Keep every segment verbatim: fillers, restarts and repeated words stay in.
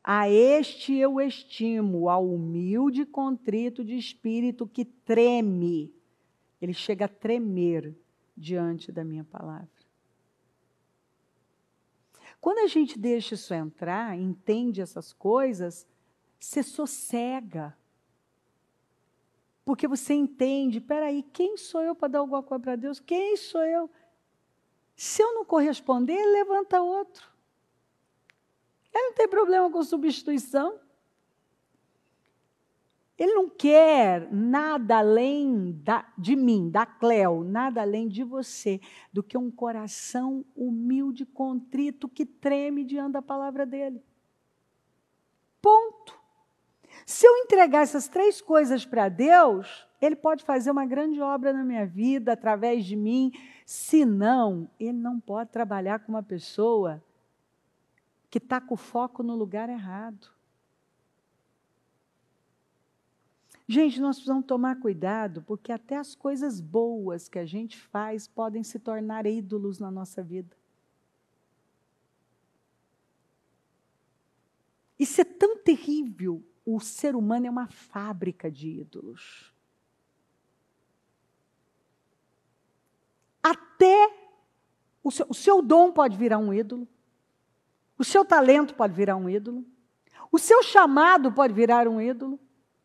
A este eu estimo, ao humilde e contrito de espírito que treme. Ele chega a tremer diante da minha palavra. Quando a gente deixa isso entrar, entende essas coisas, você sossega. Porque você entende, peraí, quem sou eu para dar alguma coisa para Deus? Quem sou eu? Se eu não corresponder, ele levanta outro. Ele não tem problema com substituição. Ele não quer nada além da, de mim, da Cleo, nada além de você, do que um coração humilde, contrito, que treme diante da palavra dele. Ponto. Se eu entregar essas três coisas para Deus, ele pode fazer uma grande obra na minha vida, através de mim. Se não, ele não pode trabalhar com uma pessoa que está com o foco no lugar errado. Gente, nós precisamos tomar cuidado, porque até as coisas boas que a gente faz podem se tornar ídolos na nossa vida. Isso é tão terrível. O ser humano é uma fábrica de ídolos. Até o seu, o seu dom pode virar um ídolo. O seu talento pode virar um ídolo. O seu chamado pode virar um ídolo.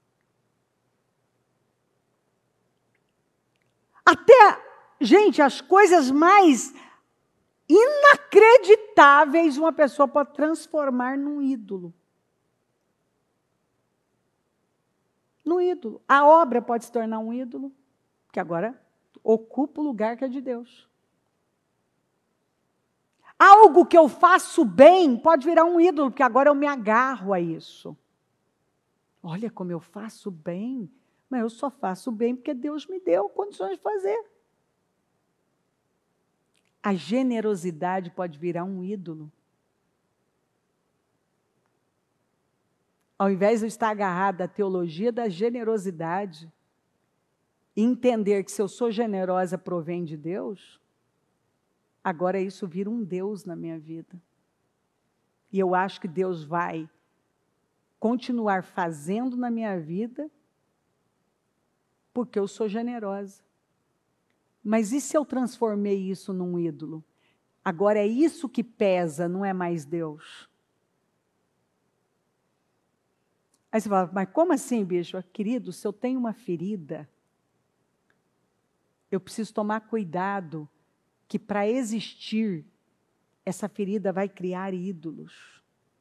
Até, gente, as coisas mais inacreditáveis uma pessoa pode transformar num ídolo. Num ídolo. A obra pode se tornar um ídolo, que agora ocupa o lugar que é de Deus. Algo que eu faço bem pode virar um ídolo, porque agora eu me agarro a isso. Olha como eu faço bem. Mas eu só faço bem porque Deus me deu condições de fazer. A generosidade pode virar um ídolo. Ao invés de eu estar agarrada à teologia da generosidade, e entender que se eu sou generosa provém de Deus, agora isso vira um Deus na minha vida. E eu acho que Deus vai continuar fazendo na minha vida porque eu sou generosa. Mas e se eu transformei isso num ídolo? Agora é isso que pesa, não é mais Deus. Aí você fala, mas como assim, bicho? Querido, se eu tenho uma ferida, eu preciso tomar cuidado, que para existir, essa ferida vai criar ídolos.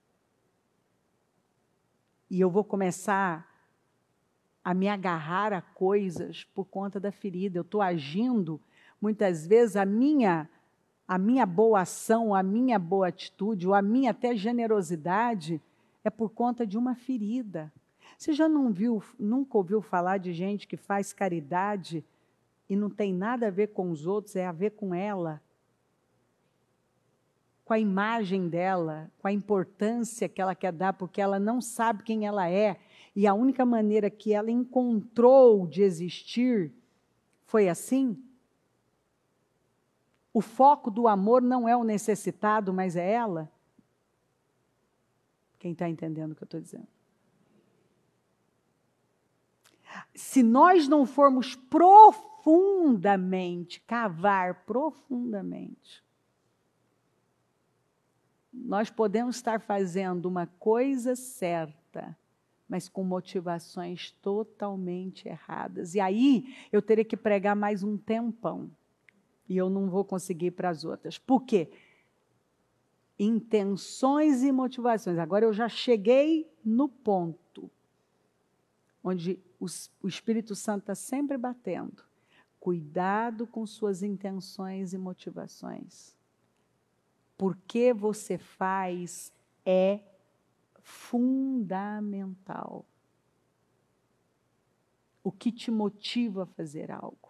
E eu vou começar a me agarrar a coisas por conta da ferida. Eu estou agindo, muitas vezes, a minha, a minha boa ação, a minha boa atitude, ou a minha até generosidade, é por conta de uma ferida. Você já não viu, nunca ouviu falar de gente que faz caridade e não tem nada a ver com os outros, é a ver com ela? Com a imagem dela, com a importância que ela quer dar, porque ela não sabe quem ela é, e a única maneira que ela encontrou de existir foi assim? O foco do amor não é o necessitado, mas é ela? Quem está entendendo o que eu estou dizendo? Se nós não formos profundamente, cavar profundamente, nós podemos estar fazendo uma coisa certa, mas com motivações totalmente erradas. E aí, eu teria que pregar mais um tempão. E eu não vou conseguir para as outras. Por quê? Intenções e motivações. Agora eu já cheguei no ponto onde os, o Espírito Santo está sempre batendo. Cuidado com suas intenções e motivações. Porque você faz é fundamental. O que te motiva a fazer algo?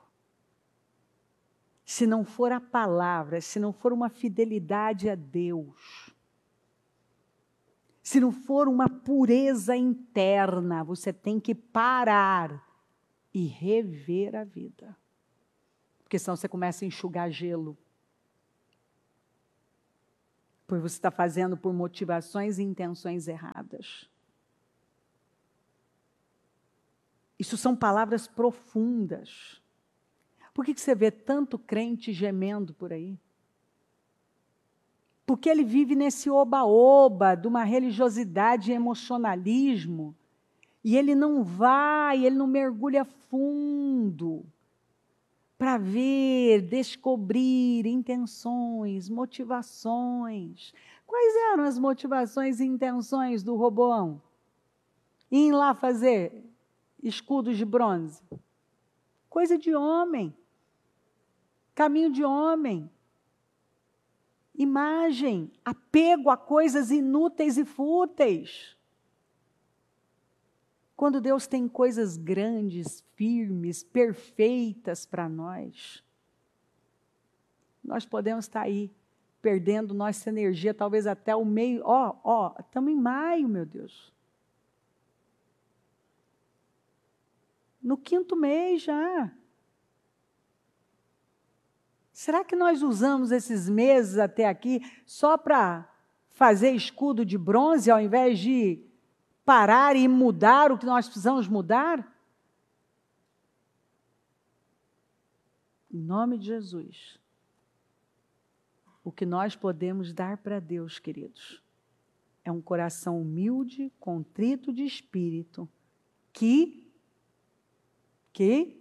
Se não for a palavra, se não for uma fidelidade a Deus, se não for uma pureza interna, você tem que parar e rever a vida. Porque senão você começa a enxugar gelo. Pois você está fazendo por motivações e intenções erradas. Isso são palavras profundas. Por que você vê tanto crente gemendo por aí? Porque ele vive nesse oba-oba de uma religiosidade e emocionalismo. E ele não vai, ele não mergulha fundo para ver, descobrir intenções, motivações. Quais eram as motivações e intenções do Roboão? Ir lá fazer escudos de bronze. Coisa de homem. Caminho de homem. Imagem, apego a coisas inúteis e fúteis. Quando Deus tem coisas grandes, firmes, perfeitas para nós, nós podemos estar aí, perdendo nossa energia, talvez até o meio. Ó, ó, estamos em maio, meu Deus. No quinto mês já. Será que nós usamos esses meses até aqui só para fazer escudo de bronze, ao invés de parar e mudar o que nós precisamos mudar? Em nome de Jesus. O que nós podemos dar para Deus, queridos, é um coração humilde, contrito de espírito, que, que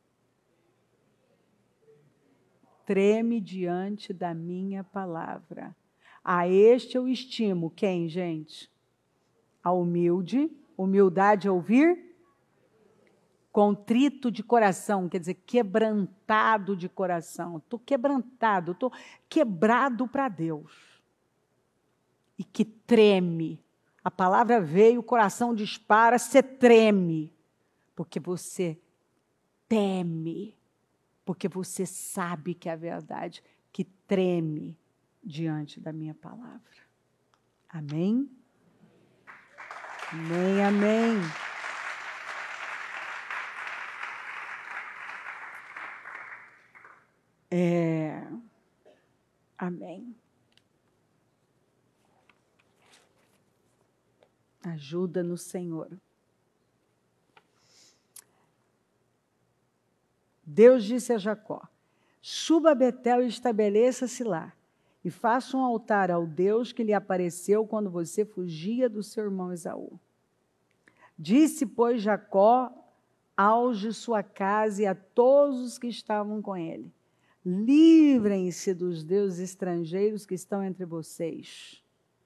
treme diante da minha palavra. A este eu estimo quem, gente? A humilde, humildade é ouvir, contrito de coração, quer dizer, quebrantado de coração. Estou quebrantado, estou quebrado para Deus. E que treme. A palavra veio, o coração dispara, você treme. Porque você teme. Porque você sabe que é a verdade, que treme diante da minha palavra. Amém? Amém, amém. É, amém. Ajuda no Senhor. Deus disse a Jacó: suba a Betel e estabeleça-se lá, e faça um altar ao Deus que lhe apareceu quando você fugia do seu irmão Esaú. Disse, pois, Jacó aos de sua casa e a todos os que estavam com ele: livrem-se dos deuses estrangeiros que estão entre vocês.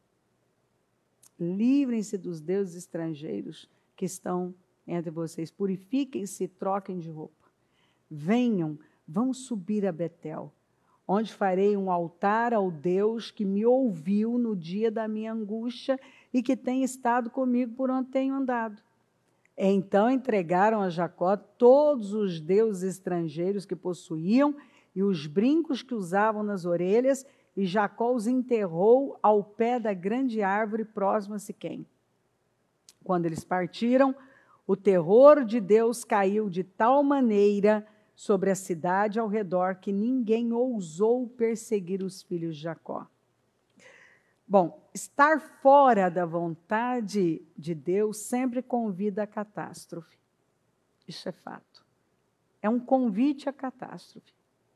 Livrem-se dos deuses estrangeiros que estão entre vocês. Purifiquem-se e troquem de roupa. Venham, vamos subir a Betel, onde farei um altar ao Deus que me ouviu no dia da minha angústia e que tem estado comigo por onde tenho andado. Então entregaram a Jacó todos os deuses estrangeiros que possuíam e os brincos que usavam nas orelhas, e Jacó os enterrou ao pé da grande árvore próxima a Siquém. Quando eles partiram, o terror de Deus caiu de tal maneira sobre a cidade ao redor que ninguém ousou perseguir os filhos de Jacó. Bom, estar fora da vontade de Deus sempre convida a catástrofe. Isso é fato. É um convite à catástrofe.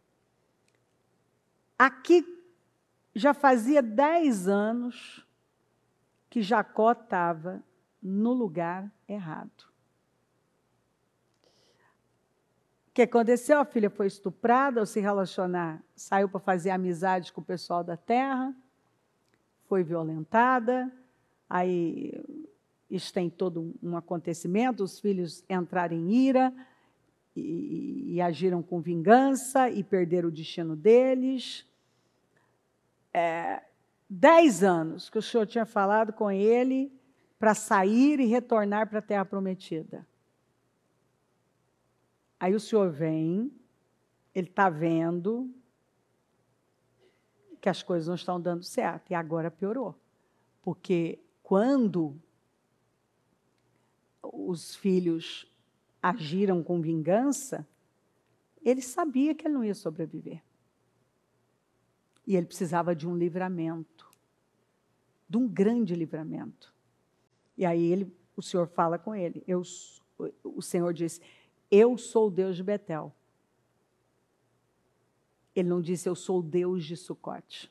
Aqui já fazia dez anos que Jacó estava no lugar errado. O que aconteceu? A filha foi estuprada ao se relacionar, saiu para fazer amizade com o pessoal da terra, foi violentada, aí isso tem todo um acontecimento, os filhos entraram em ira e, e agiram com vingança e perderam o destino deles. É, dez anos que o Senhor tinha falado com ele para sair e retornar para a terra prometida. Aí o Senhor vem, ele está vendo que as coisas não estão dando certo, e agora piorou. Porque quando os filhos agiram com vingança, ele sabia que ele não ia sobreviver. E ele precisava de um livramento. de um grande livramento. E aí ele, o Senhor fala com ele. Eu, o Senhor diz, eu sou o Deus de Betel. Ele não disse, eu sou o Deus de Sucote.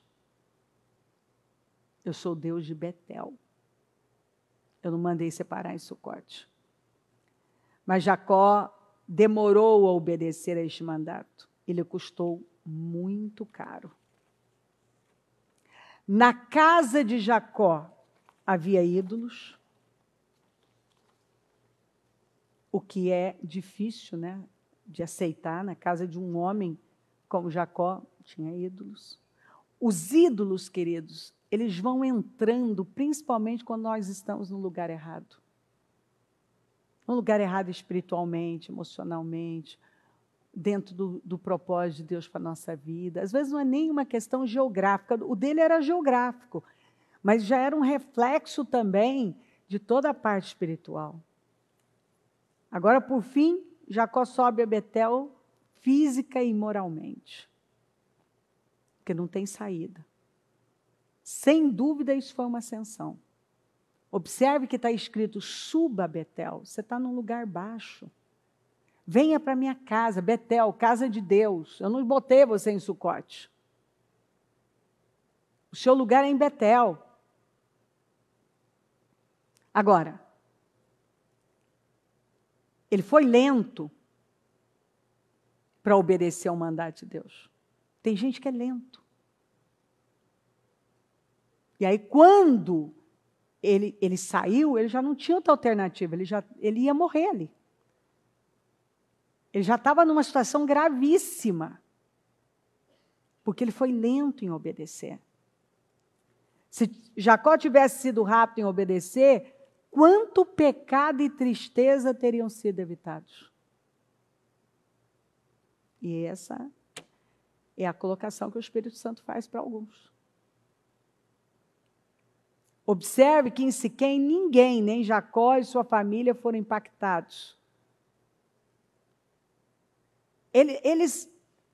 Eu sou o Deus de Betel. Eu não mandei separar em Sucote. Mas Jacó demorou a obedecer a este mandato. Ele custou muito caro. Na casa de Jacó havia ídolos, o que é difícil, né, de aceitar. Na casa de um homem como Jacó, tinha ídolos. Os ídolos, queridos, eles vão entrando, principalmente quando nós estamos no lugar errado. No lugar errado espiritualmente, emocionalmente, dentro do, do propósito de Deus para a nossa vida. Às vezes não é nem uma questão geográfica, o dele era geográfico, mas já era um reflexo também de toda a parte espiritual. Agora, por fim, Jacó sobe a Betel física e moralmente, porque não tem saída. Sem dúvida, isso foi uma ascensão. Observe que está escrito, suba a Betel, você está num lugar baixo. Venha para minha casa, Betel, casa de Deus. Eu não botei você em Sucote. O seu lugar é em Betel. Agora, ele foi lento para obedecer ao mandato de Deus. Tem gente que é lento. E aí, quando ele, ele saiu, ele já não tinha outra alternativa, ele, já, ele ia morrer ali. Ele já estava numa situação gravíssima, porque ele foi lento em obedecer. Se Jacó tivesse sido rápido em obedecer, quanto pecado e tristeza teriam sido evitados? E essa é a colocação que o Espírito Santo faz para alguns. Observe que em Siquém ninguém, nem Jacó e sua família foram impactados. Eles,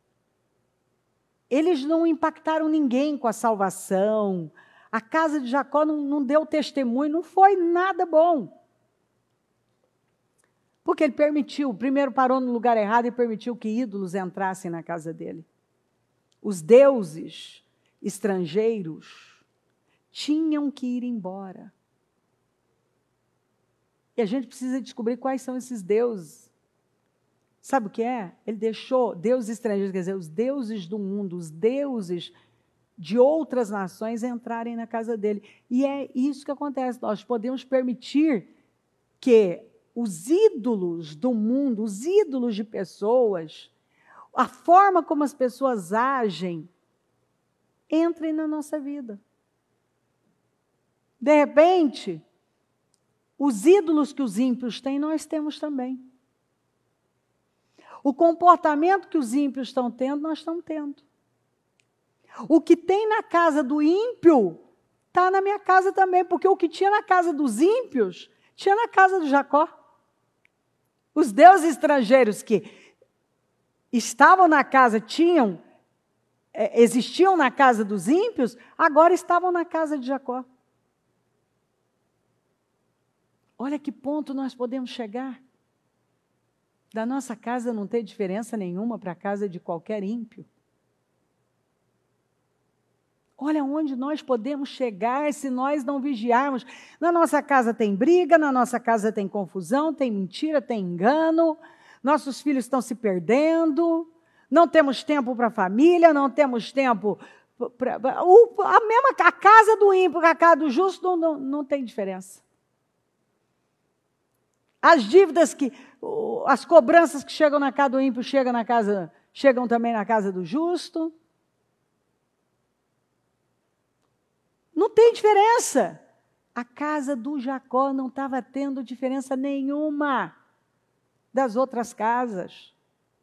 eles não impactaram ninguém com a salvação. A casa de Jacó não, não deu testemunho, não foi nada bom. Porque ele permitiu, primeiro parou no lugar errado e permitiu que ídolos entrassem na casa dele. Os deuses estrangeiros tinham que ir embora. E a gente precisa descobrir quais são esses deuses. Sabe o que é? Ele deixou deuses estrangeiros, quer dizer, os deuses do mundo, os deuses de outras nações entrarem na casa dele. E é isso que acontece. Nós podemos permitir que os ídolos do mundo, os ídolos de pessoas, a forma como as pessoas agem, entrem na nossa vida. De repente, os ídolos que os ímpios têm, nós temos também. O comportamento que os ímpios estão tendo, nós estamos tendo. O que tem na casa do ímpio, está na minha casa também, porque o que tinha na casa dos ímpios, tinha na casa de Jacó. Os deuses estrangeiros que estavam na casa, tinham, é, existiam na casa dos ímpios, agora estavam na casa de Jacó. Olha que ponto nós podemos chegar. Da nossa casa não ter diferença nenhuma para a casa de qualquer ímpio. Olha onde nós podemos chegar se nós não vigiarmos. Na nossa casa tem briga, na nossa casa tem confusão, tem mentira, tem engano, nossos filhos estão se perdendo, não temos tempo para a família, não temos tempo para... A mesma a casa do ímpio com a casa do justo não, não, não tem diferença. As dívidas que, as cobranças que chegam na casa do ímpio chegam, na casa, chegam também na casa do justo. Não tem diferença. A casa do Jacó não estava tendo diferença nenhuma das outras casas.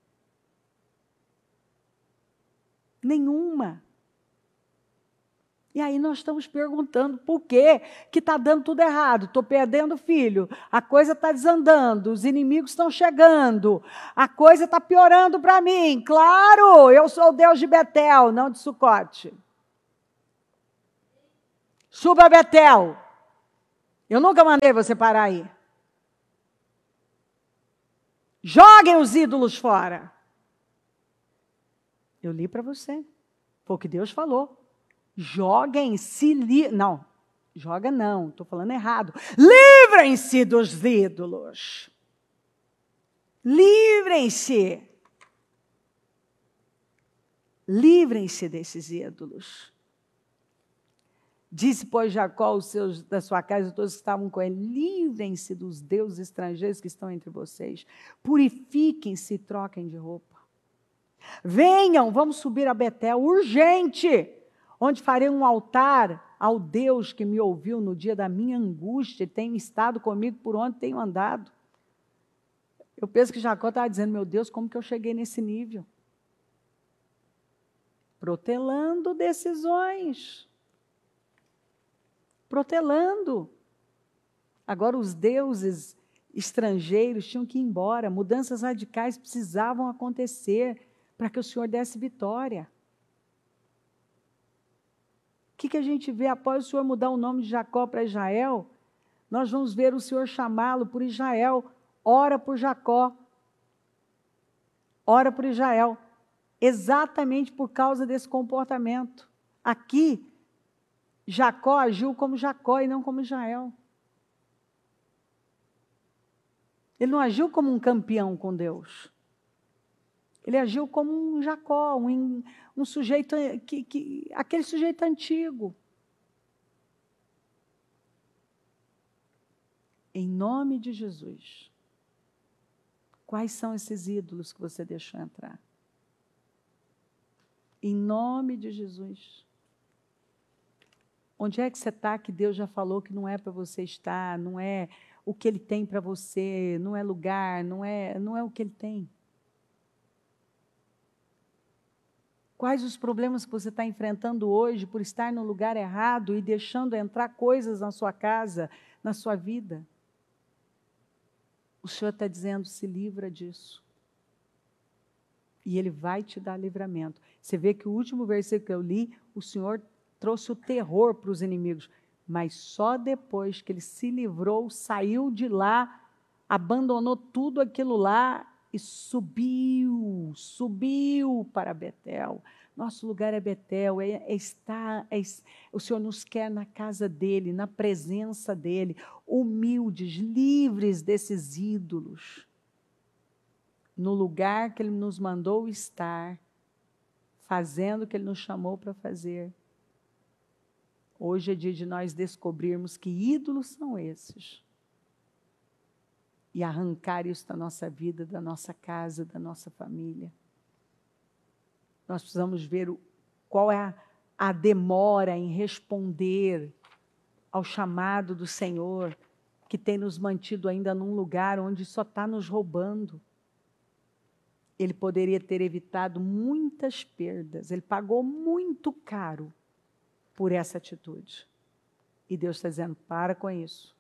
Nenhuma. E aí nós estamos perguntando por que que está dando tudo errado. Estou perdendo filho, a coisa está desandando, os inimigos estão chegando, a coisa está piorando para mim. Claro, eu sou o Deus de Betel, não de Sucote. Suba a Betel. Eu nunca mandei você parar aí. Joguem os ídolos fora. Eu li para você. Foi o que Deus falou. Joguem, se li... Não, joga não, estou falando errado. Livrem-se dos ídolos. Livrem-se. Livrem-se desses ídolos. Disse, pois, Jacó os seus, da sua casa e todos que estavam com ele, livrem-se dos deuses estrangeiros que estão entre vocês. Purifiquem-se e troquem de roupa. Venham, vamos subir a Betel, urgente, onde farei um altar ao Deus que me ouviu no dia da minha angústia e tem estado comigo por onde tenho andado. Eu penso que Jacó estava dizendo, meu Deus, como que eu cheguei nesse nível? Protelando decisões. Protelando. Agora os deuses estrangeiros tinham que ir embora, mudanças radicais precisavam acontecer para que o Senhor desse vitória. O que, que a gente vê após o Senhor mudar o nome de Jacó para Israel? Nós vamos ver o Senhor chamá-lo por Israel. Ora por Jacó. Ora por Israel. Exatamente por causa desse comportamento. Aqui, Jacó agiu como Jacó e não como Israel. Ele não agiu como um campeão com Deus. Ele agiu como um Jacó, um, um sujeito, que, que, aquele sujeito antigo. Em nome de Jesus, quais são esses ídolos que você deixou entrar? Em nome de Jesus. Onde é que você está que Deus já falou que não é para você estar, não é o que Ele tem para você, não é lugar, não é, não é o que Ele tem? Quais os problemas que você está enfrentando hoje por estar no lugar errado e deixando entrar coisas na sua casa, na sua vida? O Senhor está dizendo, se livra disso. E Ele vai te dar livramento. Você vê que o último versículo que eu li, o Senhor trouxe o terror para os inimigos. Mas só depois que Ele se livrou, saiu de lá, abandonou tudo aquilo lá, e subiu, subiu para Betel. Nosso lugar é Betel, é, é estar, é, o Senhor nos quer na casa dEle, na presença dEle, humildes, livres desses ídolos, no lugar que Ele nos mandou estar, fazendo o que Ele nos chamou para fazer. Hoje é dia de nós descobrirmos que ídolos são esses. E arrancar isso da nossa vida, da nossa casa, da nossa família. Nós precisamos ver o, qual é a, a demora em responder ao chamado do Senhor, que tem nos mantido ainda num lugar onde só está nos roubando. Ele poderia ter evitado muitas perdas, ele pagou muito caro por essa atitude. E Deus está dizendo, para com isso.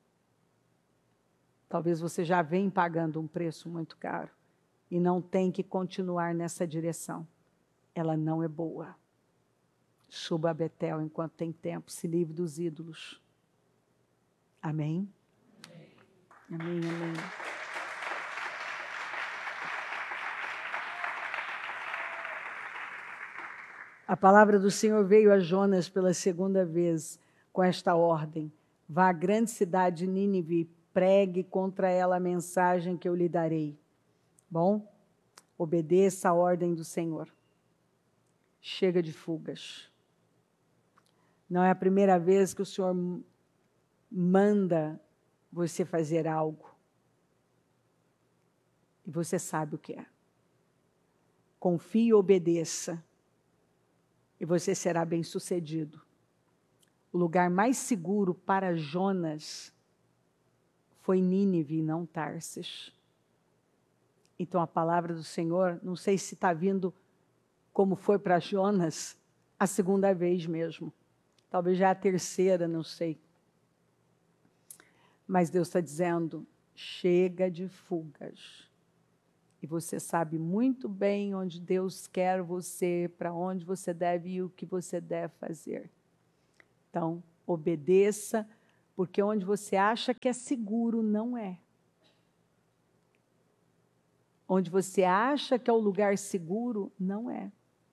Talvez você já venha pagando um preço muito caro e não tem que continuar nessa direção. Ela não é boa. Suba a Betel enquanto tem tempo, se livre dos ídolos. Amém? Amém, amém. amém. A palavra do Senhor veio a Jonas pela segunda vez com esta ordem. Vá à grande cidade de Nínive, pregue contra ela a mensagem que eu lhe darei. Bom, obedeça a ordem do Senhor. Chega de fugas. Não é a primeira vez que o Senhor manda você fazer algo. E você sabe o que é. Confie e obedeça. E você será bem-sucedido. O lugar mais seguro para Jonas foi Nínive e não Tarsis. Então a palavra do Senhor, não sei se está vindo como foi para Jonas, a segunda vez mesmo. Talvez já a terceira, não sei. Mas Deus está dizendo, chega de fugas. E você sabe muito bem onde Deus quer você, para onde você deve ir, o que você deve fazer. Então, obedeça, porque onde você acha que é seguro, não é. Onde você acha que é o lugar seguro, não é.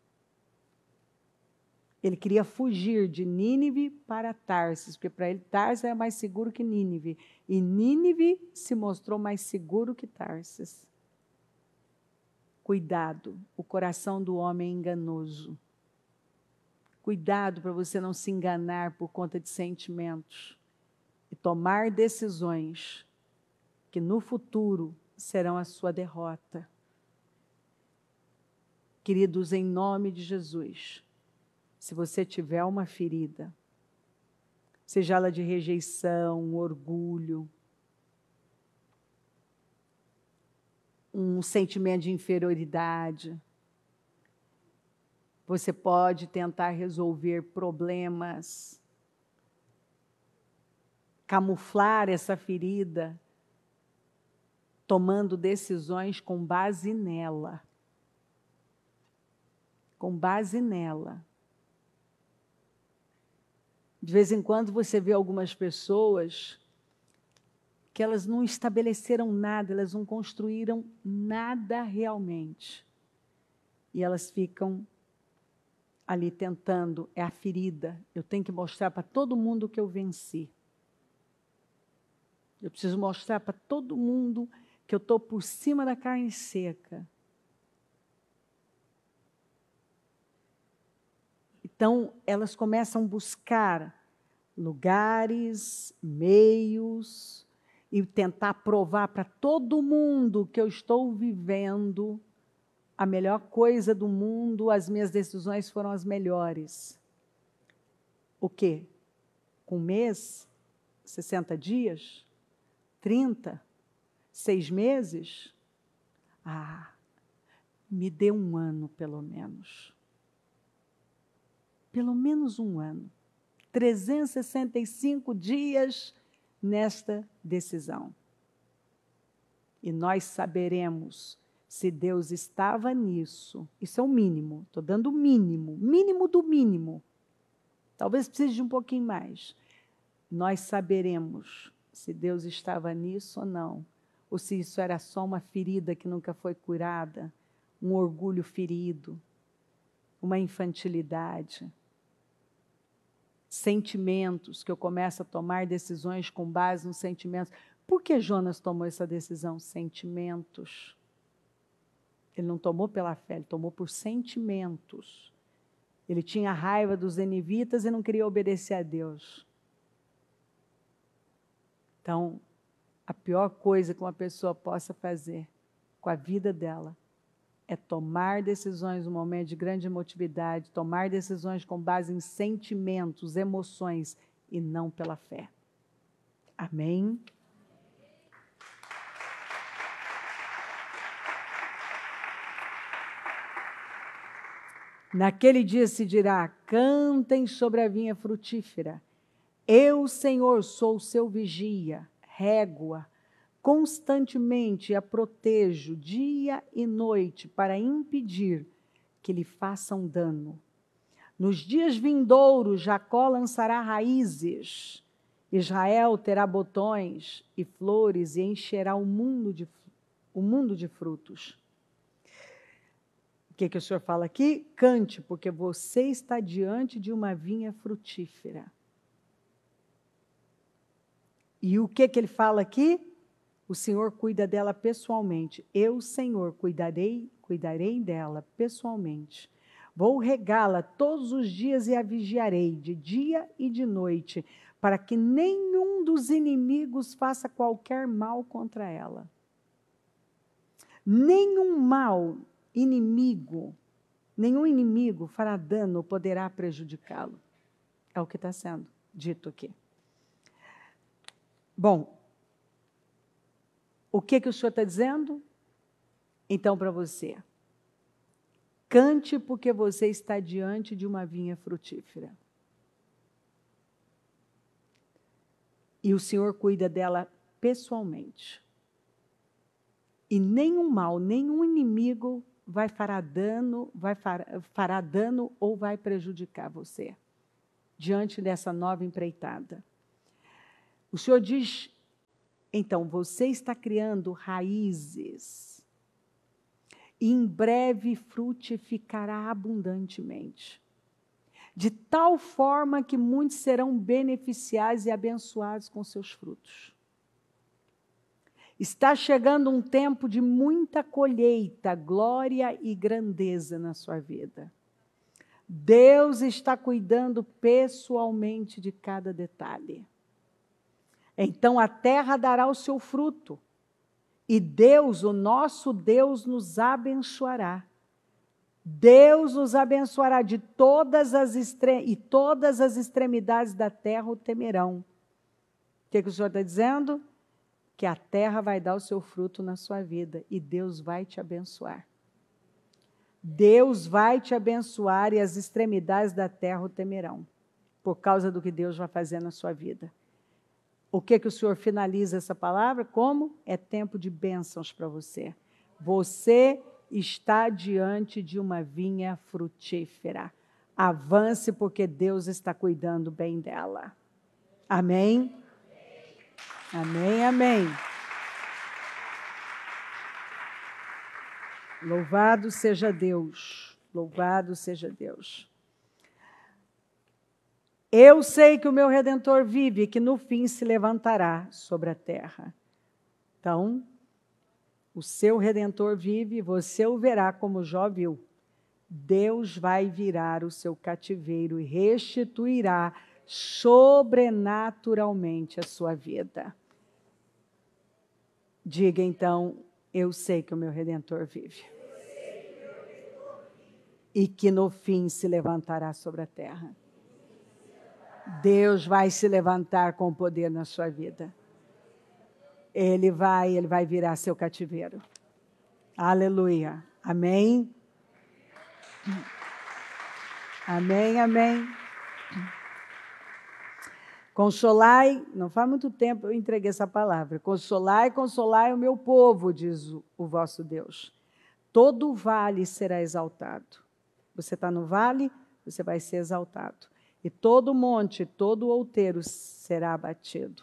Ele queria fugir de Nínive para Tarsis, porque para ele Tarsis era mais seguro que Nínive. E Nínive se mostrou mais seguro que Tarsis. Cuidado, o coração do homem é enganoso. Cuidado para você não se enganar por conta de sentimentos e tomar decisões que no futuro serão a sua derrota. Queridos, em nome de Jesus, se você tiver uma ferida, seja ela de rejeição, orgulho, um sentimento de inferioridade, você pode tentar resolver problemas, camuflar essa ferida, tomando decisões com base nela. Com base nela. De vez em quando você vê algumas pessoas que elas não estabeleceram nada, elas não construíram nada realmente. E elas ficam ali tentando, é a ferida. Eu tenho que mostrar para todo mundo que eu venci. Eu preciso mostrar para todo mundo que eu estou por cima da carne seca. Então, elas começam a buscar lugares, meios, e tentar provar para todo mundo que eu estou vivendo a melhor coisa do mundo, as minhas decisões foram as melhores. O quê? Com um mês? sessenta dias? trinta? Seis meses? Ah, me dê um ano, pelo menos. Pelo menos um ano. trezentos e sessenta e cinco dias nesta decisão. E nós saberemos se Deus estava nisso. Isso é o mínimo. Estou dando o mínimo. Mínimo do mínimo. Talvez precise de um pouquinho mais. Nós saberemos se Deus estava nisso ou não. Ou se isso era só uma ferida que nunca foi curada. Um orgulho ferido. Uma infantilidade. Sentimentos, que eu começo a tomar decisões com base nos sentimentos. Por que Jonas tomou essa decisão? Sentimentos. Ele não tomou pela fé, ele tomou por sentimentos. Ele tinha raiva dos ninivitas e não queria obedecer a Deus. Então, a pior coisa que uma pessoa possa fazer com a vida dela é tomar decisões no momento de grande emotividade, tomar decisões com base em sentimentos, emoções, e não pela fé. Amém? Naquele dia se dirá, cantem sobre a vinha frutífera. Eu, Senhor, sou o seu vigia, régua, constantemente a protejo dia e noite para impedir que lhe façam dano. Nos dias vindouros, Jacó lançará raízes, Israel terá botões e flores e encherá o mundo de, o mundo de frutos. O que, que o Senhor fala aqui? Cante, porque você está diante de uma vinha frutífera. E o que, que ele fala aqui? O Senhor cuida dela pessoalmente. Eu, Senhor, cuidarei, cuidarei dela pessoalmente. Vou regá-la todos os dias e a vigiarei, de dia e de noite, para que nenhum dos inimigos faça qualquer mal contra ela. Nenhum mal inimigo, nenhum inimigo fará dano ou poderá prejudicá-lo. É o que está sendo dito aqui. Bom, o que, que o Senhor está dizendo? Então, para você, cante porque você está diante de uma vinha frutífera. E o Senhor cuida dela pessoalmente. E nenhum mal, nenhum inimigo vai fará dano, vai fará, fará dano ou vai prejudicar você. diante dessa nova empreitada. O Senhor diz, então, você está criando raízes e em breve frutificará abundantemente, de tal forma que muitos serão beneficiados e abençoados com seus frutos. Está chegando um tempo de muita colheita, glória e grandeza na sua vida. Deus está cuidando pessoalmente de cada detalhe. Então a terra dará o seu fruto, e Deus, o nosso Deus, nos abençoará. Deus nos abençoará de todas as extre- e todas as extremidades da terra o temerão. O que, que o Senhor está dizendo? Que a terra vai dar o seu fruto na sua vida e Deus vai te abençoar. Deus vai te abençoar e as extremidades da terra o temerão, por causa do que Deus vai fazer na sua vida. O que, que o Senhor finaliza essa palavra? Como? É tempo de bênçãos para você. Você está diante de uma vinha frutífera. Avance, porque Deus está cuidando bem dela. Amém? Amém, amém. Louvado seja Deus. Louvado seja Deus. Eu sei que o meu Redentor vive e que no fim se levantará sobre a terra. Então, o seu Redentor vive e você o verá como Jó viu. Deus vai virar o seu cativeiro e restituirá sobrenaturalmente a sua vida. Diga então, eu sei que o meu Redentor vive. E que no fim se levantará sobre a terra. Deus vai se levantar com poder na sua vida. Ele vai, ele vai virar seu cativeiro. Aleluia. Amém. Amém, amém. Consolai, não faz muito tempo eu entreguei essa palavra. Consolai, consolai o meu povo, diz o, o vosso Deus. Todo vale será exaltado. Você está no vale, você vai ser exaltado. E todo monte, todo outeiro será abatido.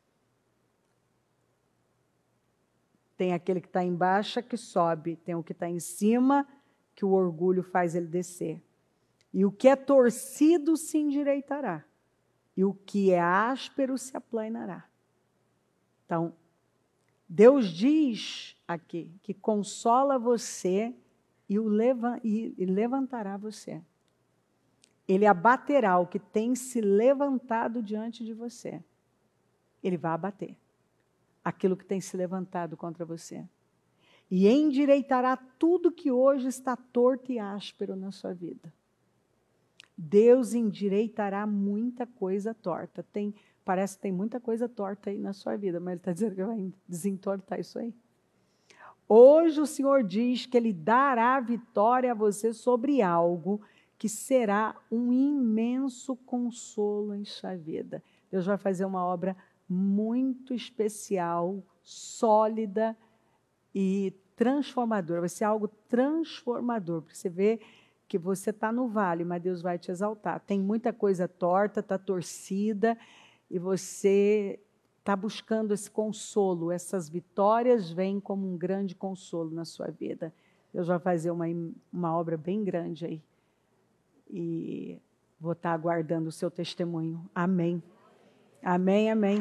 Tem aquele que está embaixo que sobe, tem o que está em cima que o orgulho faz ele descer. E o que é torcido se endireitará, e o que é áspero se aplanará. Então, Deus diz aqui que consola você e, o leva, e, e levantará você. Ele abaterá o que tem se levantado diante de você. Ele vai abater aquilo que tem se levantado contra você. E endireitará tudo que hoje está torto e áspero na sua vida. Deus endireitará muita coisa torta. Tem, parece que tem muita coisa torta aí na sua vida, mas Ele está dizendo que vai desentortar isso aí. Hoje o Senhor diz que Ele dará vitória a você sobre algo que será um imenso consolo em sua vida. Deus vai fazer uma obra muito especial, sólida e transformadora. Vai ser algo transformador, porque você vê que você está no vale, mas Deus vai te exaltar. Tem muita coisa torta, está torcida, e você está buscando esse consolo. Essas vitórias vêm como um grande consolo na sua vida. Deus vai fazer uma, uma obra bem grande aí. E vou estar aguardando o seu testemunho. Amém. Amém, amém.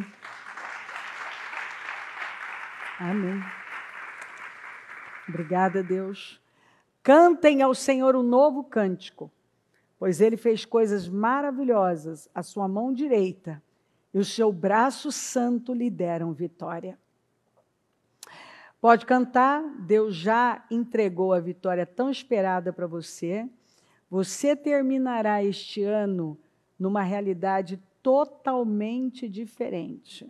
Amém. Obrigada, Deus. Cantem ao Senhor um novo cântico, pois Ele fez coisas maravilhosas, a sua mão direita e o seu braço santo lhe deram vitória. Pode cantar, Deus já entregou a vitória tão esperada para você. Você terminará este ano numa realidade totalmente diferente.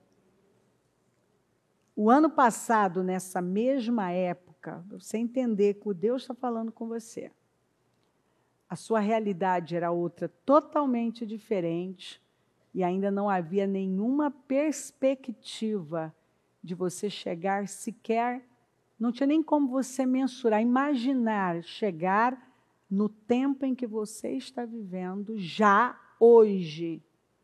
O ano passado, nessa mesma época, você entender que o Deus está falando com você, a sua realidade era outra totalmente diferente e ainda não havia nenhuma perspectiva de você chegar sequer, não tinha nem como você mensurar, imaginar chegar no tempo em que você está vivendo já hoje,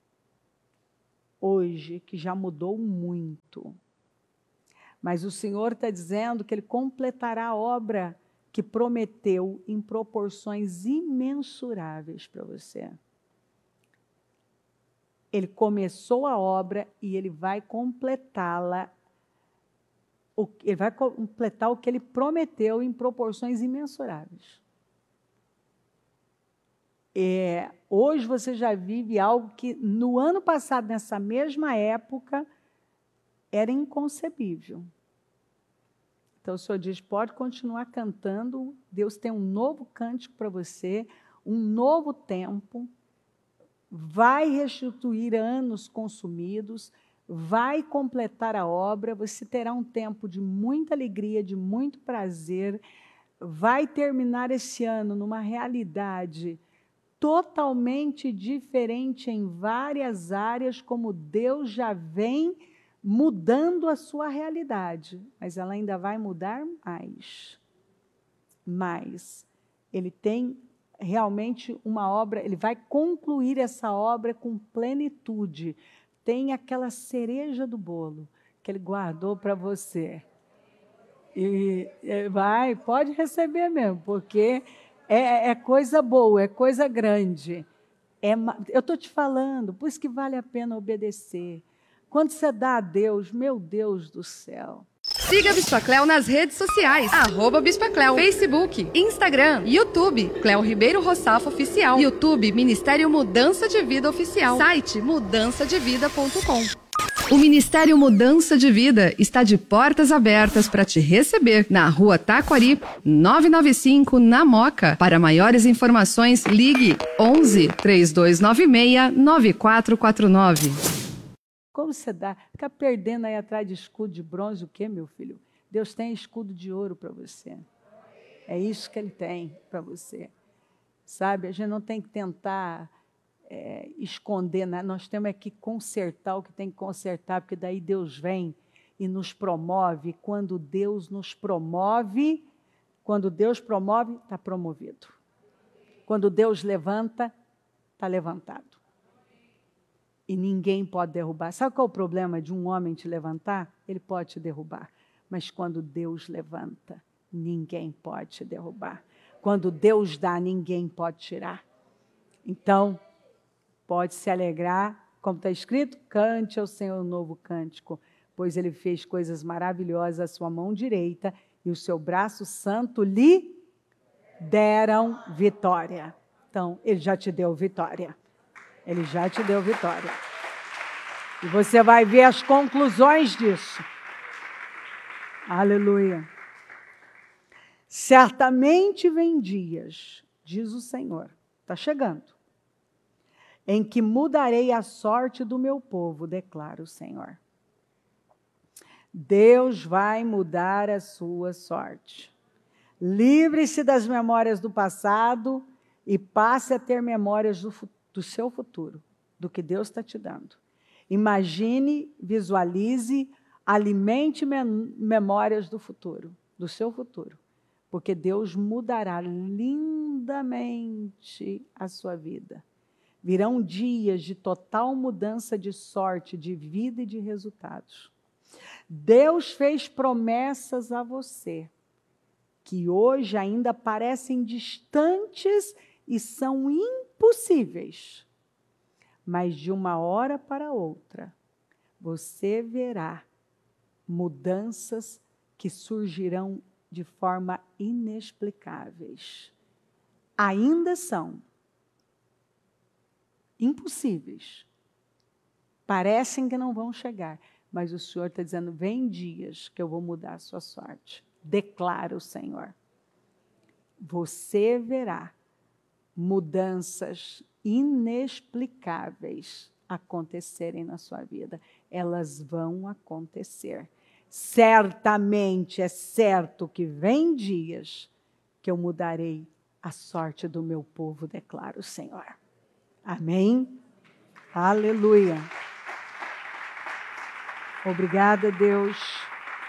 hoje, que já mudou muito. Mas o Senhor está dizendo que Ele completará a obra que prometeu em proporções imensuráveis para você. Ele começou a obra e Ele vai completá-la. Ele vai completar o que Ele prometeu em proporções imensuráveis. É, hoje você já vive algo que no ano passado, nessa mesma época, era inconcebível. Então o Senhor diz, pode continuar cantando, Deus tem um novo cântico para você, um novo tempo, vai restituir anos consumidos, vai completar a obra, você terá um tempo de muita alegria, de muito prazer, vai terminar esse ano numa realidade totalmente diferente em várias áreas, como Deus já vem mudando a sua realidade, mas ela ainda vai mudar mais. Mas Ele tem realmente uma obra, Ele vai concluir essa obra com plenitude. Tem aquela cereja do bolo que Ele guardou para você. E vai, pode receber mesmo, porque é, é coisa boa, é coisa grande. É, eu estou te falando, por isso que vale a pena obedecer. Quando você dá a Deus, meu Deus do céu. Siga a Bispa Cleo nas redes sociais, arroba Bispa Cleo, Facebook, Instagram, YouTube, Cleo Ribeiro Rossafo Oficial, YouTube, Ministério Mudança de Vida Oficial, site mudança de vida ponto com. O Ministério Mudança de Vida está de portas abertas para te receber na Rua Taquari, novecentos e noventa e cinco, na Moca. Para maiores informações, ligue onze, três dois nove seis, nove quatro quatro nove. Como você dá? Fica perdendo aí atrás de escudo de bronze o quê, meu filho? Deus tem escudo de ouro para você. É isso que Ele tem para você. Sabe, a gente não tem que tentar é, esconder, né? Nós temos é que consertar o que tem que consertar, porque daí Deus vem e nos promove. Quando Deus nos promove, quando Deus promove, está promovido. Quando Deus levanta, está levantado. E ninguém pode derrubar. Sabe qual é o problema de um homem te levantar? Ele pode te derrubar. Mas quando Deus levanta, ninguém pode te derrubar. Quando Deus dá, ninguém pode tirar. Então, pode se alegrar, como está escrito, cante ao Senhor um novo cântico, pois Ele fez coisas maravilhosas à sua mão direita e o seu braço santo lhe deram vitória. Então, Ele já te deu vitória. Ele já te deu vitória. E você vai ver as conclusões disso. Aleluia. Certamente vem dias, diz o Senhor, está chegando, em que mudarei a sorte do meu povo, declara o Senhor. Deus vai mudar a sua sorte. Livre-se das memórias do passado e passe a ter memórias do futuro. do seu futuro, do que Deus está te dando. Imagine, visualize, alimente mem- memórias do futuro, do seu futuro, porque Deus mudará lindamente a sua vida. Virão dias de total mudança de sorte, de vida e de resultados. Deus fez promessas a você, que hoje ainda parecem distantes e são impossíveis. Mas de uma hora para outra, você verá mudanças que surgirão de forma inexplicáveis. Ainda são impossíveis. Parecem que não vão chegar, mas o Senhor está dizendo, vem dias que eu vou mudar a sua sorte. Declara o Senhor. Você verá mudanças inexplicáveis acontecerem na sua vida. Elas vão acontecer. Certamente, é certo que vem dias que eu mudarei a sorte do meu povo, declara o Senhor. Amém? Aleluia. Obrigada, Deus.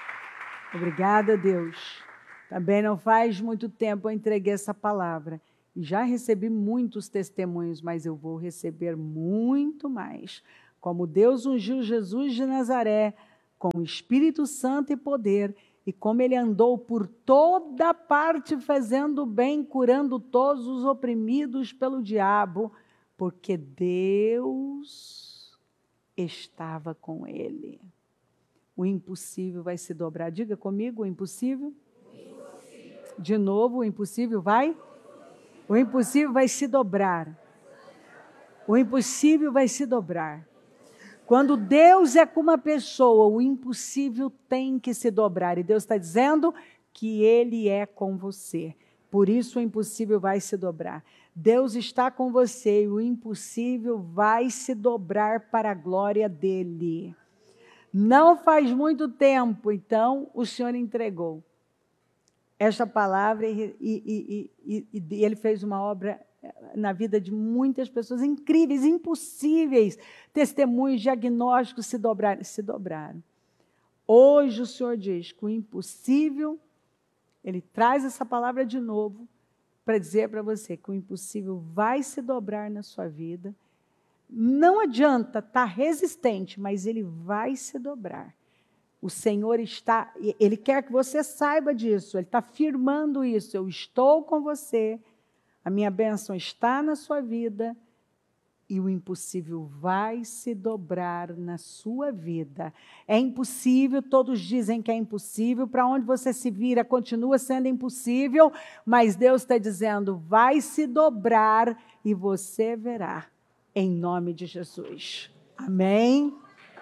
Obrigada, Deus. Também não faz muito tempo eu entreguei essa palavra. Já recebi muitos testemunhos, mas eu vou receber muito mais. Como Deus ungiu Jesus de Nazaré com o Espírito Santo e poder, e como ele andou por toda parte fazendo bem, curando todos os oprimidos pelo diabo, porque Deus estava com ele. O impossível vai se dobrar. Diga comigo, o impossível. O impossível. De novo, o impossível vai? O impossível vai se dobrar. O impossível vai se dobrar. Quando Deus é com uma pessoa, o impossível tem que se dobrar. E Deus está dizendo que Ele é com você. Por isso o impossível vai se dobrar. Deus está com você e o impossível vai se dobrar para a glória dEle. Não faz muito tempo, então, o Senhor entregou esta palavra e, e, e, e, e Ele fez uma obra na vida de muitas pessoas incríveis, impossíveis, testemunhos, diagnósticos se dobraram, se dobraram. Hoje o Senhor diz que o impossível, Ele traz essa palavra de novo para dizer para você que o impossível vai se dobrar na sua vida. Não adianta estar resistente, mas ele vai se dobrar. O Senhor está, Ele quer que você saiba disso, Ele está firmando isso. Eu estou com você. A minha bênção está na sua vida e o impossível vai se dobrar na sua vida. É impossível, todos dizem que é impossível, para onde você se vira continua sendo impossível, mas Deus está dizendo, vai se dobrar e você verá, em nome de Jesus. Amém?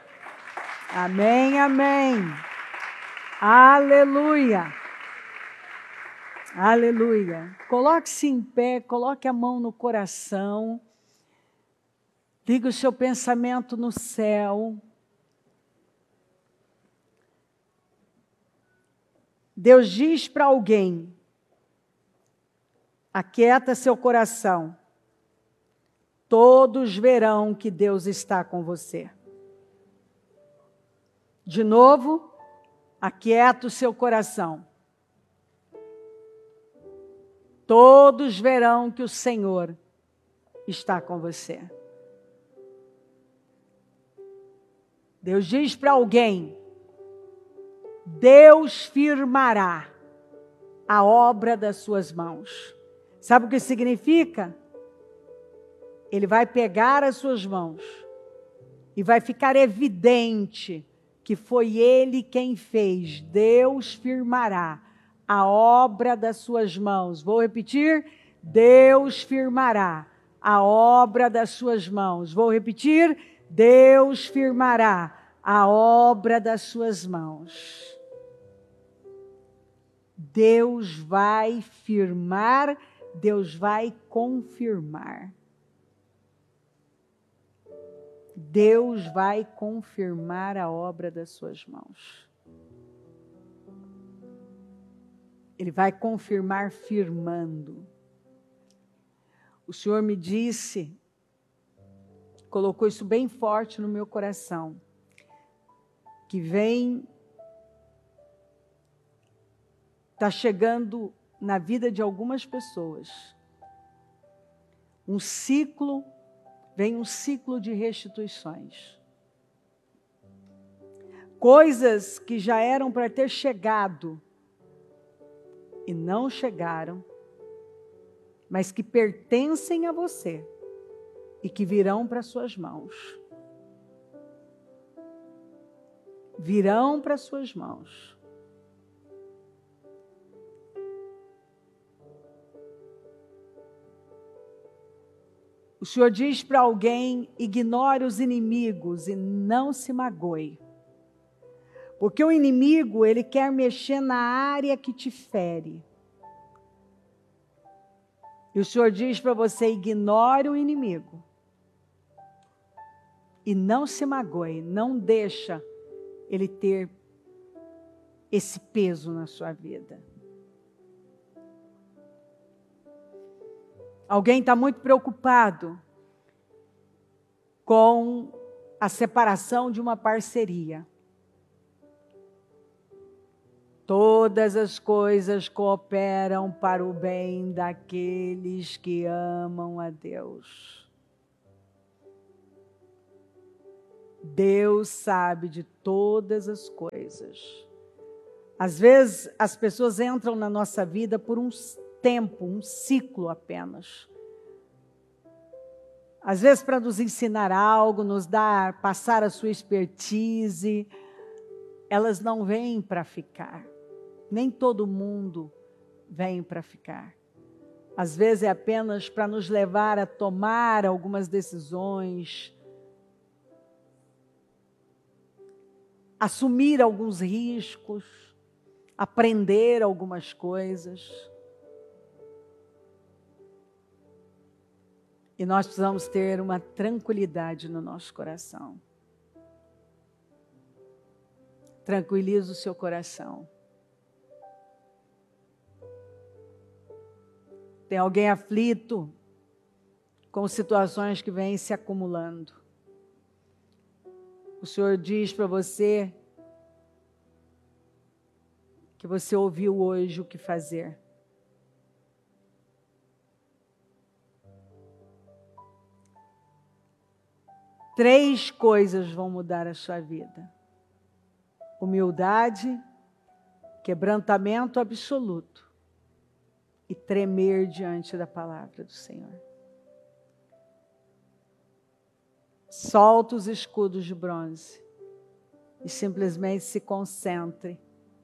Amém, amém. Aleluia. Aleluia. Coloque-se em pé, coloque a mão no coração. Liga o seu pensamento no céu. Deus diz para alguém, aquieta seu coração. Todos verão que Deus está com você. De novo, aquieta o seu coração. Todos verão que o Senhor está com você. Deus diz para alguém, Deus firmará a obra das suas mãos. Sabe o que significa? Ele vai pegar as suas mãos e vai ficar evidente que foi Ele quem fez. Deus firmará a obra das suas mãos. Vou repetir, Deus firmará a obra das suas mãos. Vou repetir, Deus firmará a obra das suas mãos. Deus vai firmar, Deus vai confirmar. Deus vai confirmar a obra das suas mãos. Ele vai confirmar firmando. O Senhor me disse, colocou isso bem forte no meu coração, que vem, está chegando na vida de algumas pessoas, um ciclo, vem um ciclo de restituições. Coisas que já eram para ter chegado e não chegaram, mas que pertencem a você e que virão para suas mãos. Virão para suas mãos. O Senhor diz para alguém, ignore os inimigos e não se magoe. Porque o inimigo, ele quer mexer na área que te fere. E o Senhor diz para você, ignore o inimigo. E não se magoe, não deixa ele ter esse peso na sua vida. Alguém está muito preocupado com a separação de uma parceria. Todas as coisas cooperam para o bem daqueles que amam a Deus. Deus sabe de todas as coisas. Às vezes, as pessoas entram na nossa vida por um tempo, um ciclo apenas. Às vezes, para nos ensinar algo, nos dar, passar a sua expertise, elas não vêm para ficar. Nem todo mundo vem para ficar. Às vezes é apenas para nos levar a tomar algumas decisões, assumir alguns riscos, aprender algumas coisas. E nós precisamos ter uma tranquilidade no nosso coração. Tranquilize o seu coração. Tem alguém aflito com situações que vêm se acumulando. O Senhor diz para você que você ouviu hoje o que fazer. Três coisas vão mudar a sua vida: humildade, quebrantamento absoluto e tremer diante da palavra do Senhor. Solta os escudos de bronze e simplesmente se concentre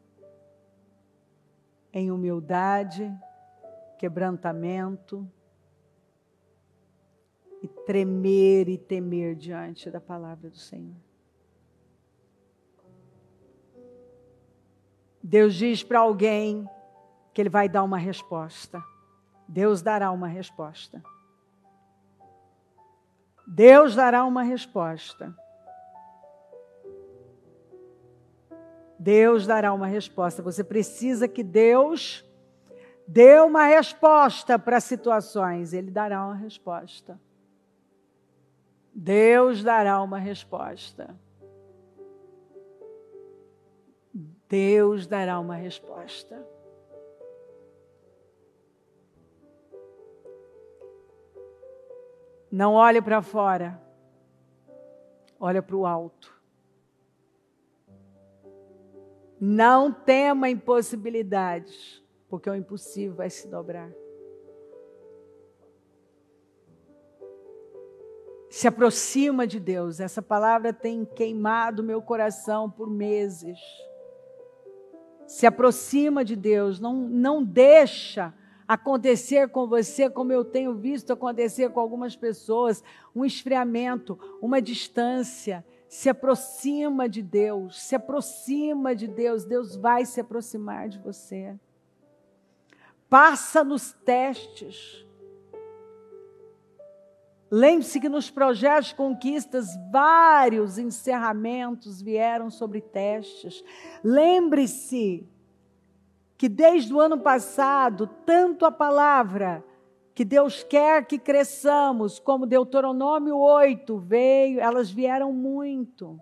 em humildade, quebrantamento e tremer e temer diante da palavra do Senhor. Deus diz para alguém que Ele vai dar uma resposta. Deus dará uma resposta. Deus dará uma resposta. Deus dará uma resposta. Você precisa que Deus dê uma resposta para situações. Ele dará uma resposta. Deus dará uma resposta. Deus dará uma resposta. Não olhe para fora, olha para o alto. Não tema impossibilidades, porque o impossível vai se dobrar. Se aproxima de Deus. Essa palavra tem queimado meu coração por meses. Se aproxima de Deus, não, não deixa acontecer com você, como eu tenho visto acontecer com algumas pessoas, um esfriamento, uma distância. Se aproxima de Deus, se aproxima de Deus, Deus vai se aproximar de você. Passa nos testes. Lembre-se que nos projetos de conquistas, vários encerramentos vieram sobre testes. Lembre-se que desde o ano passado, tanto a palavra que Deus quer que cresçamos, como Deuteronômio oito veio, elas vieram muito.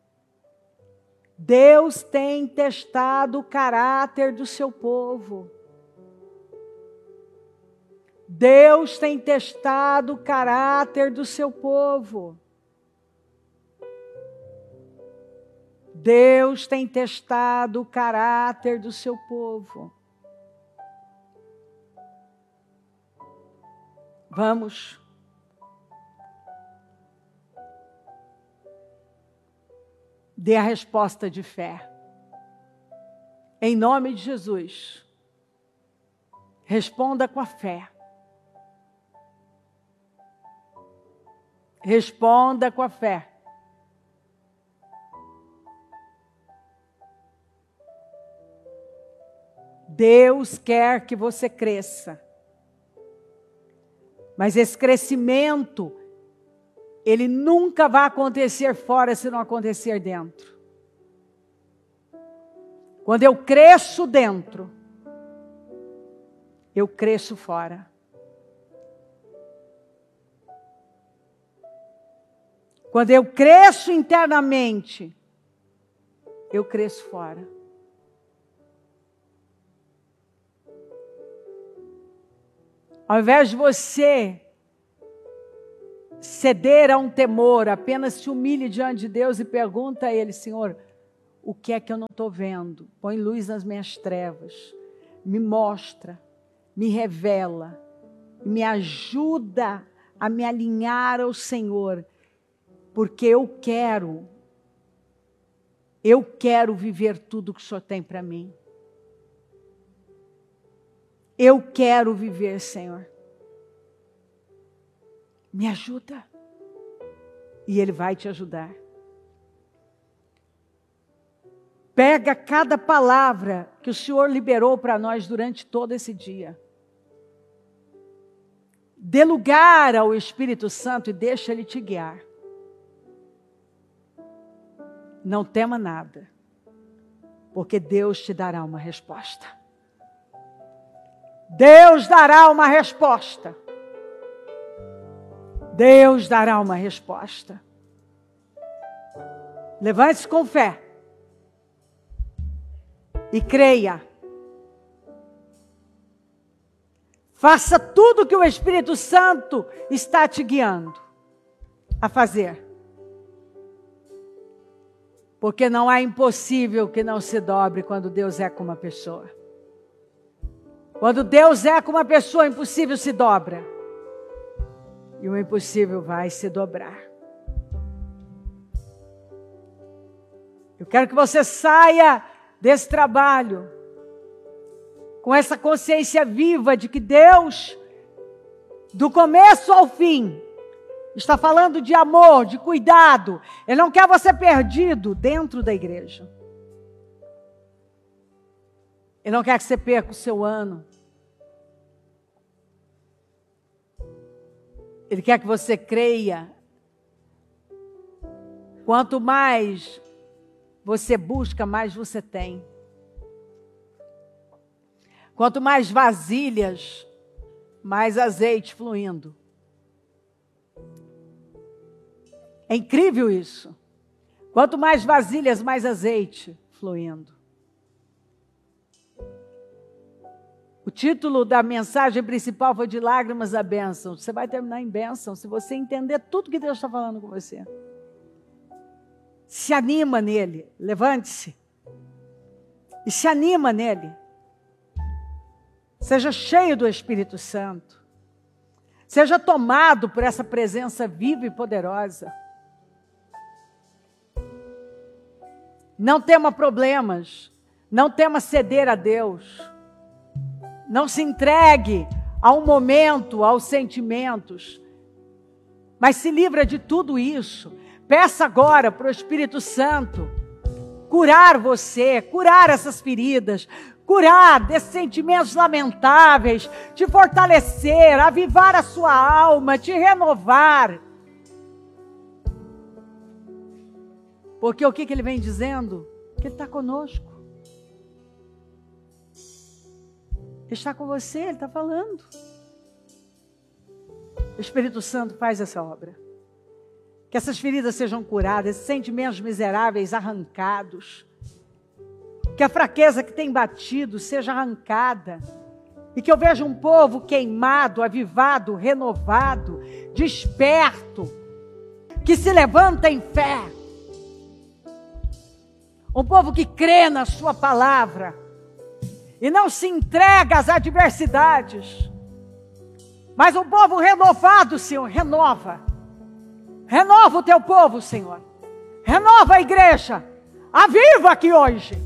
Deus tem testado o caráter do seu povo. Deus tem testado o caráter do seu povo. Deus tem testado o caráter do seu povo. Vamos. Dê a resposta de fé. Em nome de Jesus. Responda com a fé. Responda com a fé. Deus quer que você cresça. Mas esse crescimento, ele nunca vai acontecer fora se não acontecer dentro. Quando eu cresço dentro, eu cresço fora. Quando eu cresço internamente, eu cresço fora. Ao invés de você ceder a um temor, apenas se humilhe diante de Deus e pergunta a Ele: Senhor, o que é que eu não estou vendo? Põe luz nas minhas trevas, me mostra, me revela, me ajuda a me alinhar ao Senhor, porque eu quero, eu quero viver tudo que o Senhor tem para mim. Eu quero viver, Senhor. Me ajuda. E Ele vai te ajudar. Pega cada palavra que o Senhor liberou para nós durante todo esse dia. Dê lugar ao Espírito Santo e deixa Ele te guiar. Não tema nada, porque Deus te dará uma resposta. Deus dará uma resposta. Deus dará uma resposta. Levante-se com fé. E creia. Faça tudo que o Espírito Santo está te guiando a fazer. Porque não há impossível que não se dobre quando Deus é com uma pessoa. Quando Deus é com uma pessoa, o impossível se dobra. E o impossível vai se dobrar. Eu quero que você saia desse trabalho com essa consciência viva de que Deus, do começo ao fim, está falando de amor, de cuidado. Ele não quer você perdido dentro da igreja. Ele não quer que você perca o seu ano. Ele quer que você creia. Quanto mais você busca, mais você tem. Quanto mais vasilhas, mais azeite fluindo. É incrível isso. Quanto mais vasilhas, mais azeite fluindo. O título da mensagem principal foi de lágrimas à bênção. Você vai terminar em bênção se você entender tudo que Deus está falando com você. Se anima nele, levante-se. E se anima nele. Seja cheio do Espírito Santo. Seja tomado por essa presença viva e poderosa. Não tema problemas. Não tema ceder a Deus. Não se entregue a um momento, aos sentimentos. Mas se livra de tudo isso. Peça agora para o Espírito Santo curar você, curar essas feridas, curar desses sentimentos lamentáveis, te fortalecer, avivar a sua alma, te renovar. Porque o que, que ele vem dizendo? Que ele está conosco. Ele está com você, ele está falando. O Espírito Santo faz essa obra. Que essas feridas sejam curadas, esses sentimentos miseráveis arrancados. Que a fraqueza que tem batido seja arrancada. E que eu veja um povo queimado, avivado, renovado, desperto. Que se levanta em fé. Um povo que crê na sua palavra. E não se entrega às adversidades. Mas um povo renovado, Senhor, renova. Renova o teu povo, Senhor. Renova a igreja. Aviva aqui hoje.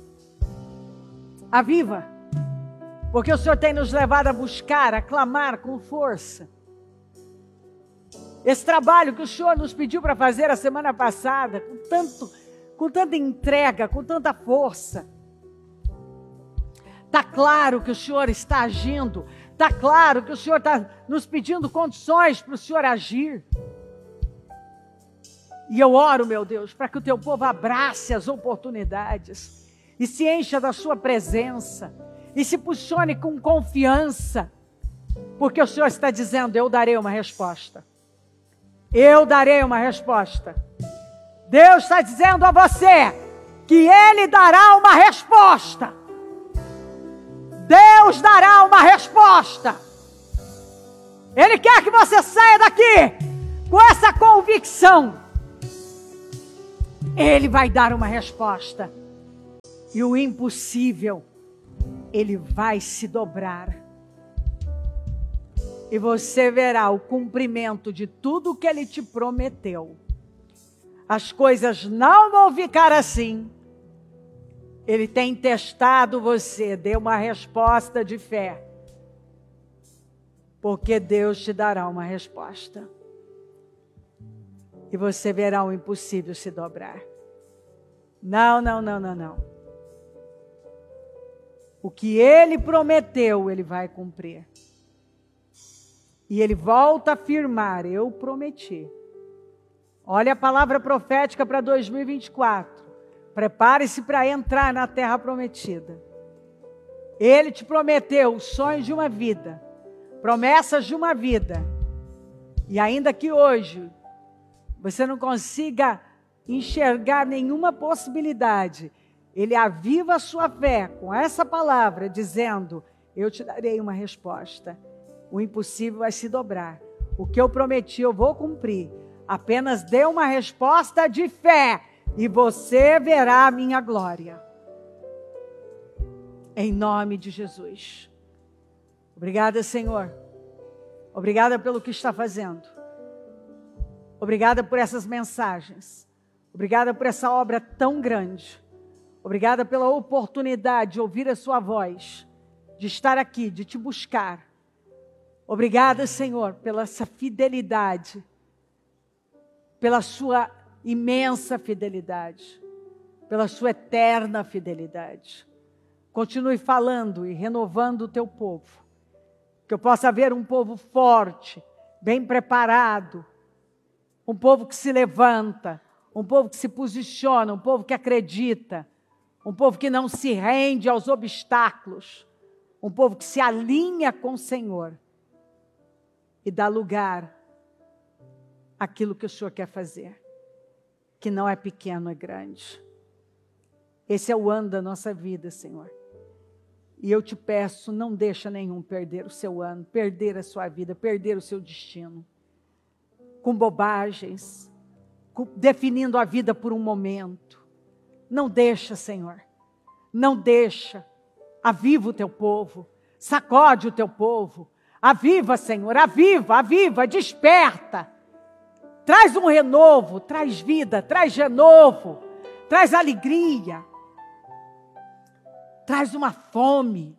Aviva. Porque o Senhor tem nos levado a buscar, a clamar com força. Esse trabalho que o Senhor nos pediu para fazer a semana passada, com tanto, com tanta entrega, com tanta força. Está claro que o Senhor está agindo. Está claro que o Senhor está nos pedindo condições para o Senhor agir. E eu oro, meu Deus, para que o teu povo abrace as oportunidades e se encha da sua presença e se posicione com confiança, porque o Senhor está dizendo: eu darei uma resposta. Eu darei uma resposta. Deus está dizendo a você que Ele dará uma resposta. Deus dará uma resposta. Ele quer que você saia daqui com essa convicção. Ele vai dar uma resposta. E o impossível, ele vai se dobrar. E você verá o cumprimento de tudo que ele te prometeu. As coisas não vão ficar assim. Ele tem testado você, dê uma resposta de fé. Porque Deus te dará uma resposta. E você verá o impossível se dobrar. Não, não, não, não, não. O que Ele prometeu, Ele vai cumprir. E Ele volta a afirmar, eu prometi. Olha a palavra profética para dois mil e vinte e quatro. Prepare-se para entrar na terra prometida. Ele te prometeu os sonhos de uma vida, promessas de uma vida. E ainda que hoje você não consiga enxergar nenhuma possibilidade, Ele aviva a sua fé com essa palavra, dizendo, eu te darei uma resposta. O impossível vai se dobrar. O que eu prometi eu vou cumprir. Apenas dê uma resposta de fé e você verá a minha glória. Em nome de Jesus. Obrigada, Senhor. Obrigada pelo que está fazendo. Obrigada por essas mensagens. Obrigada por essa obra tão grande. Obrigada pela oportunidade de ouvir a sua voz, de estar aqui, de te buscar. Obrigada, Senhor, pela essa fidelidade, pela sua imensa fidelidade, pela sua eterna fidelidade. Continue falando e renovando o teu povo. Que eu possa ver um povo forte, bem preparado, um povo que se levanta, um povo que se posiciona, um povo que acredita, um povo que não se rende aos obstáculos, um povo que se alinha com o Senhor e dá lugar àquilo que o Senhor quer fazer, que não é pequeno, é grande. Esse é o ano da nossa vida, Senhor. E eu te peço, não deixa nenhum perder o seu ano, perder a sua vida, perder o seu destino, com bobagens, com, definindo a vida por um momento. Não deixa, Senhor, não deixa. Aviva o teu povo, sacode o teu povo, aviva, Senhor, aviva, aviva, desperta. Traz um renovo, traz vida, traz renovo, traz alegria, traz uma fome.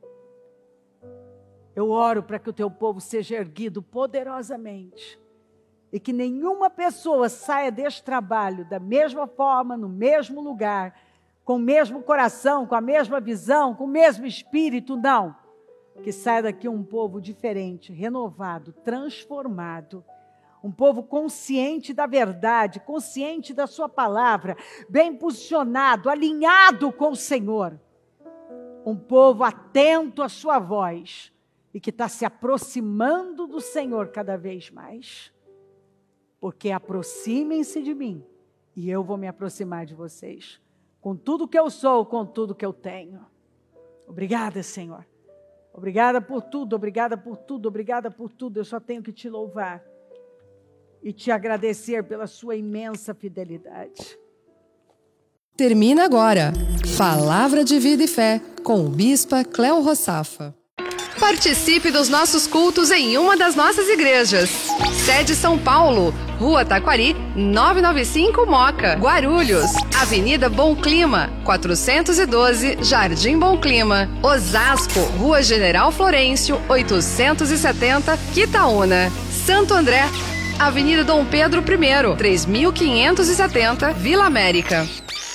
Eu oro para que o teu povo seja erguido poderosamente e que nenhuma pessoa saia deste trabalho da mesma forma, no mesmo lugar, com o mesmo coração, com a mesma visão, com o mesmo espírito, não. Que saia daqui um povo diferente, renovado, transformado. Um povo consciente da verdade, consciente da sua palavra, bem posicionado, alinhado com o Senhor. Um povo atento à sua voz e que está se aproximando do Senhor cada vez mais. Porque aproximem-se de mim e eu vou me aproximar de vocês. Com tudo que eu sou, com tudo que eu tenho. Obrigada, Senhor. Obrigada por tudo, obrigada por tudo, obrigada por tudo. Eu só tenho que te louvar e te agradecer pela sua imensa fidelidade. Termina agora. Palavra de Vida e Fé, com o Bispa Cléo Rossafa. Participe dos nossos cultos em uma das nossas igrejas. Sede São Paulo, Rua Taquari, novecentos e noventa e cinco Moca, Guarulhos. Avenida Bom Clima, quatrocentos e doze, Jardim Bom Clima. Osasco, Rua General Florencio, oitocentos e setenta, Quitaúna. Santo André, Avenida Dom Pedro I, três mil quinhentos e setenta, Vila América.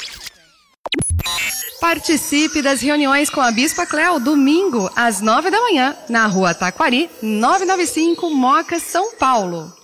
Participe das reuniões com a Bispa Cléo, domingo, às nove da manhã, na Rua Taquari, novecentos e noventa e cinco, Moca, São Paulo.